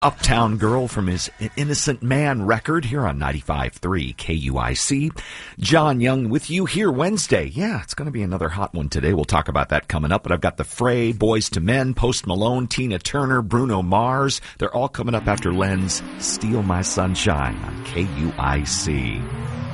Uptown Girl from his Innocent Man record here on 95.3 KUIC. John Young with you here Wednesday. Yeah, it's going to be another hot one today. We'll talk about that coming up. But I've got The Fray, Boys to Men, Post Malone, Tina Turner, Bruno Mars. They're all coming up after Len's Steal My Sunshine on KUIC.